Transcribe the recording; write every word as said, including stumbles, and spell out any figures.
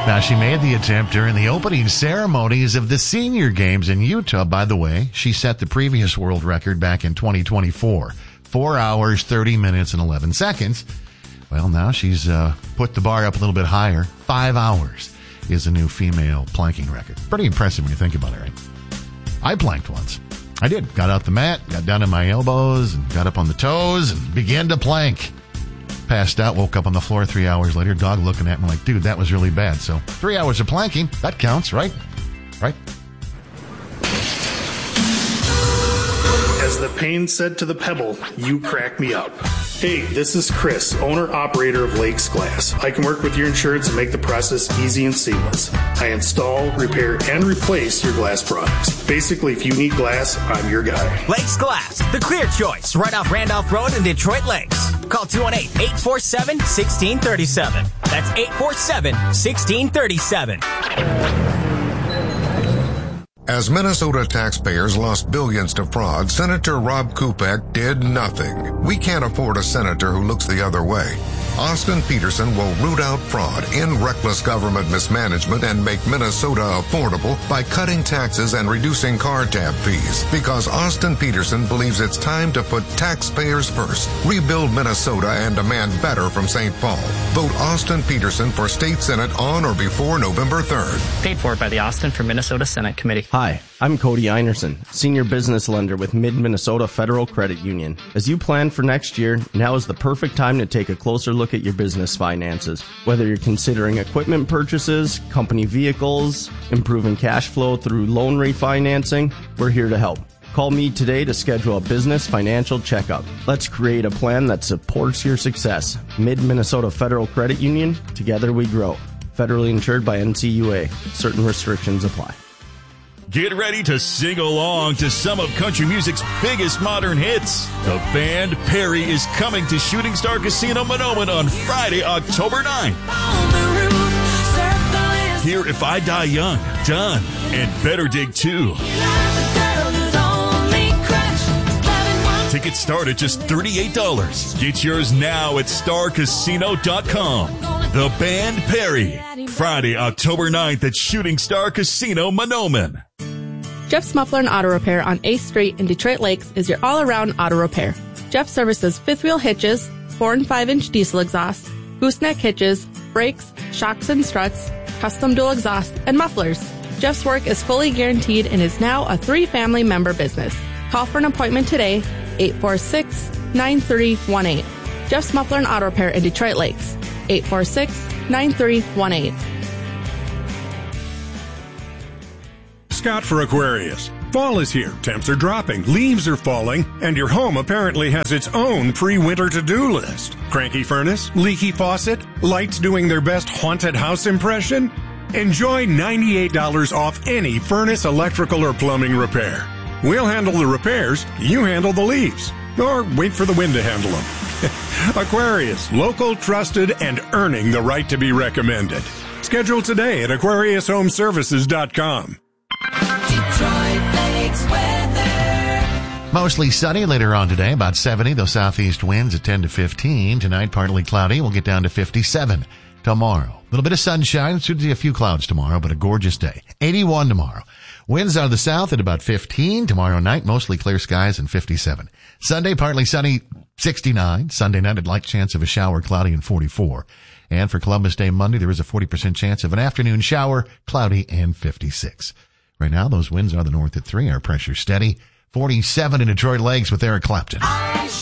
Now, she made the attempt during the opening ceremonies of the Senior Games in Utah. By the way, she set the previous world record back in twenty twenty-four. Four hours, thirty minutes, and eleven seconds. Well, now she's uh, put the bar up a little bit higher. Five hours is a new female planking record. Pretty impressive when you think about it, right? I planked once. I did. Got out the mat, got down to my elbows, and got up on the toes, and began to plank. Passed out, woke up on the floor three hours later. Dog looking at me like, dude, that was really bad. So three hours of planking, that counts, right? Right? As the pain said to the pebble, you crack me up. Hey, this is Chris, owner-operator of Lakes Glass. I can work with your insurance and make the process easy and seamless. I install, repair, and replace your glass products. Basically, if you need glass, I'm your guy. Lakes Glass, the clear choice, right off Randolph Road in Detroit Lakes. Call two one eight, eight four seven, one six three seven. That's eight four seven, one six three seven. As Minnesota taxpayers lost billions to fraud, Senator Rob Kupek did nothing. We can't afford a senator who looks the other way. Austin Peterson will root out fraud, end reckless government mismanagement, and make Minnesota affordable by cutting taxes and reducing car tab fees. Because Austin Peterson believes it's time to put taxpayers first, rebuild Minnesota, and demand better from Saint Paul. Vote Austin Peterson for State Senate on or before November third. Paid for by the Austin for Minnesota Senate Committee. Hi, I'm Cody Einerson, Senior Business Lender with Mid-Minnesota Federal Credit Union. As you plan for next year, now is the perfect time to take a closer look at your business finances. Whether you're considering equipment purchases, company vehicles, improving cash flow through loan refinancing, we're here to help. Call me today to schedule a business financial checkup. Let's create a plan that supports your success. Mid-Minnesota Federal Credit Union, together we grow. Federally insured by N C U A. Certain restrictions apply. Get ready to sing along to some of country music's biggest modern hits. The band Perry is coming to Shooting Star Casino Monoman on Friday, October ninth. Hear If I Die Young, Done, and Better Dig two. Tickets start at just thirty-eight dollars. Get yours now at star casino dot com. The band Perry, Friday, October ninth at Shooting Star Casino Monoman. Jeff's Muffler and Auto Repair on eighth Street in Detroit Lakes is your all-around auto repair. Jeff services fifth-wheel hitches, four and five inch diesel exhausts, gooseneck hitches, brakes, shocks and struts, custom dual exhaust, and mufflers. Jeff's work is fully guaranteed and is now a three-family member business. Call for an appointment today, eight four six, nine three one eight. Jeff's Muffler and Auto Repair in Detroit Lakes, eight four six, nine three one eight. Scott for Aquarius. Fall is here, temps are dropping, leaves are falling, and your home apparently has its own pre-winter to-do list. Cranky furnace? Leaky faucet? Lights doing their best haunted house impression? Enjoy ninety-eight dollars off any furnace, electrical, or plumbing repair. We'll handle the repairs, you handle the leaves. Or wait for the wind to handle them. Aquarius, local, trusted, and earning the right to be recommended. Schedule today at aquarius home services dot com. Detroit Lakes weather. Mostly sunny later on today, about seventy. Those southeast winds at ten to fifteen. Tonight, partly cloudy. We'll get down to fifty-seven tomorrow. A little bit of sunshine. Should see a few clouds tomorrow, but a gorgeous day. eighty-one tomorrow. Winds out of the south at about fifteen. Tomorrow night, mostly clear skies and fifty-seven. Sunday, partly sunny, sixty-nine. Sunday night, a light chance of a shower, cloudy and forty-four. And for Columbus Day Monday, there is a forty percent chance of an afternoon shower, cloudy and fifty-six. Right now, those winds are the north at three. Our pressure steady. forty-seven in Detroit Lakes with Eric Clapton.